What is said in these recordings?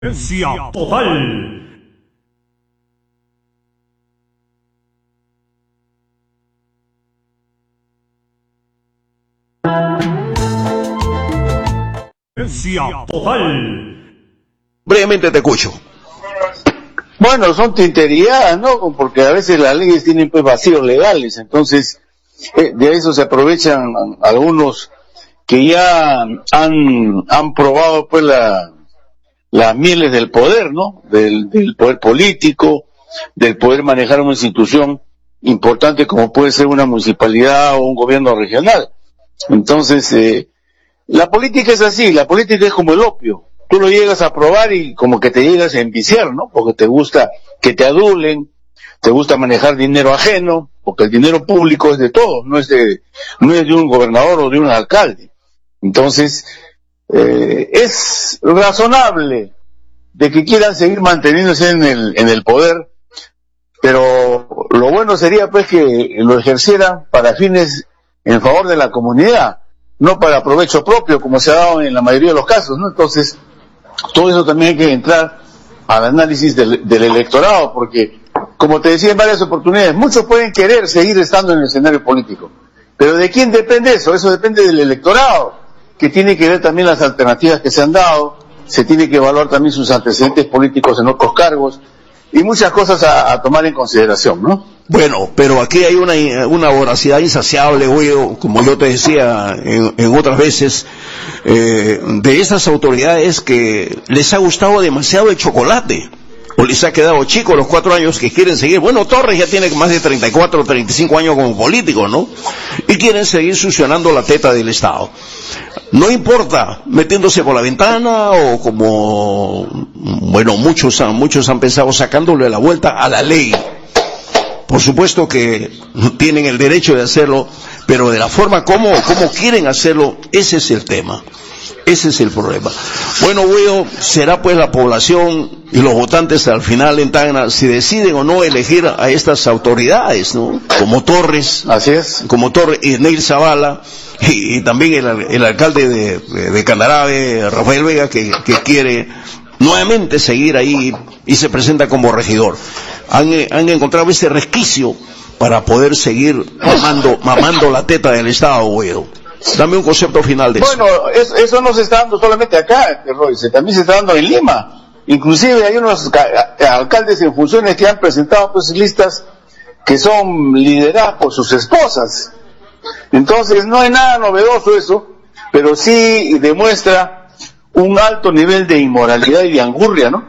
Total. Total. Brevemente te escucho. Bueno, son tinterías, ¿no? Porque a veces las leyes tienen pues vacíos legales, entonces de eso se aprovechan algunos que ya han probado pues las mieles del poder, ¿no? Del poder político, del poder manejar una institución importante como puede ser una municipalidad o un gobierno regional. Entonces, la política es así, la política es como el opio. Tú lo llegas a probar y como que te llegas a enviciar, ¿no? Porque te gusta que te adulen, te gusta manejar dinero ajeno, porque el dinero público es de todos, no es de un gobernador o de un alcalde. Entonces, es razonable de que quieran seguir manteniéndose en el poder, pero lo bueno sería pues que lo ejercieran para fines en favor de la comunidad, no para provecho propio, como se ha dado en la mayoría de los casos, ¿no? Entonces, todo eso también hay que entrar al análisis del electorado, porque, como te decía en varias oportunidades, muchos pueden querer seguir estando en el escenario político, pero ¿de quién depende eso? Eso depende del electorado, que tiene que ver también las alternativas que se han dado, se tiene que evaluar también sus antecedentes políticos en otros cargos, y muchas cosas a tomar en consideración, ¿no? Bueno, pero aquí hay una voracidad insaciable, como yo te decía en otras veces, de estas autoridades que les ha gustado demasiado el chocolate, o les ha quedado chico los 4 años que quieren seguir. Bueno, Torres ya tiene más de 34 o 35 años como político, ¿no? Y quieren seguir succionando la teta del Estado. No importa, metiéndose por la ventana o como, bueno, muchos han pensado sacándole la vuelta a la ley. Por supuesto que tienen el derecho de hacerlo, pero de la forma como quieren hacerlo, ese es el tema. Ese es el problema. Bueno, será pues la población y los votantes al final en Tacna si deciden o no elegir a estas autoridades, ¿no? Como Torres. Así es. Como Torres y Neil Zavala y también el alcalde de Candarave, Rafael Vega, que quiere nuevamente seguir ahí y se presenta como regidor. Han encontrado ese resquicio para poder seguir mamando la teta del Estado, Guido. Dame un concepto final de eso. Bueno, eso no se está dando solamente acá, Royce, también se está dando en Lima. Inclusive hay unos alcaldes en funciones que han presentado pues listas que son lideradas por sus esposas. Entonces no hay nada novedoso eso, pero sí demuestra un alto nivel de inmoralidad y de angurria, ¿no?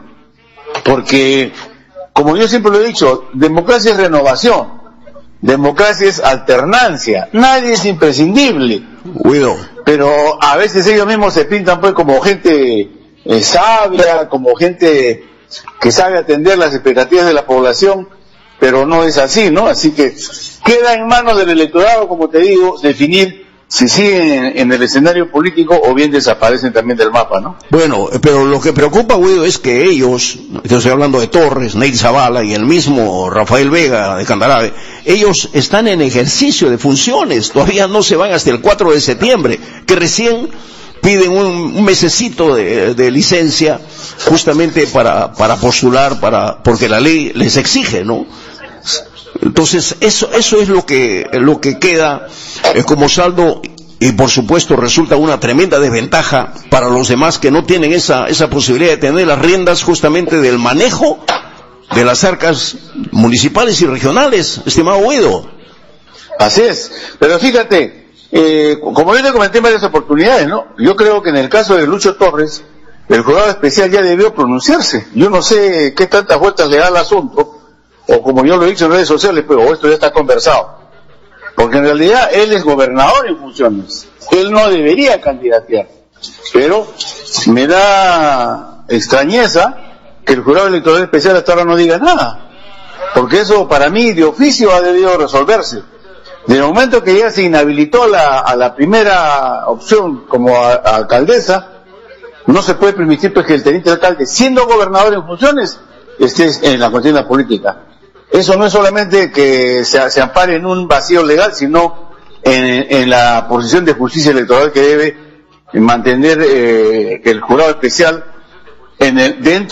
Porque, como yo siempre lo he dicho, democracia es renovación, democracia es alternancia, nadie es imprescindible. Guido. Pero a veces ellos mismos se pintan pues como gente sabia, como gente que sabe atender las expectativas de la población, pero no es así, ¿no? Así que queda en manos del electorado, como te digo, definir si siguen en el escenario político o bien desaparecen también del mapa, ¿no? Bueno, pero lo que preocupa, Guido, es que ellos, yo estoy hablando de Torres, Neil Zavala y el mismo Rafael Vega de Candarave, ellos están en ejercicio de funciones, todavía no se van hasta el 4 de septiembre, que recién piden un mesecito de licencia justamente para postular, porque la ley les exige, ¿no? Entonces, eso es lo que queda como saldo, y por supuesto resulta una tremenda desventaja para los demás que no tienen esa posibilidad de tener las riendas justamente del manejo de las arcas municipales y regionales, estimado Guido. Así es, pero fíjate, como yo te comenté en varias oportunidades, ¿no? Yo creo que en el caso de Lucho Torres, el jurado especial ya debió pronunciarse. Yo no sé qué tantas vueltas le da al asunto, o como yo lo he dicho en redes sociales, pero esto ya está conversado. Porque en realidad él es gobernador en funciones. Él no debería candidatear. Pero me da extrañeza que el jurado electoral especial hasta ahora no diga nada. Porque eso para mí de oficio ha debido resolverse. Desde el momento que ya se inhabilitó a la primera opción como alcaldesa, no se puede permitir pues que el teniente alcalde, siendo gobernador en funciones, esté en la contienda política. Eso no es solamente que se ampare en un vacío legal, sino en la posición de justicia electoral que debe mantener el jurado especial dentro